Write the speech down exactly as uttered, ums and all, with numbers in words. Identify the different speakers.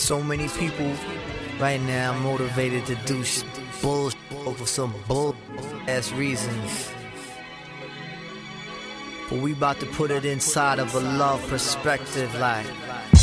Speaker 1: So many people right now motivated to do sh- bullshit over some bull ass reasons. But we about to put it inside of a love perspective, like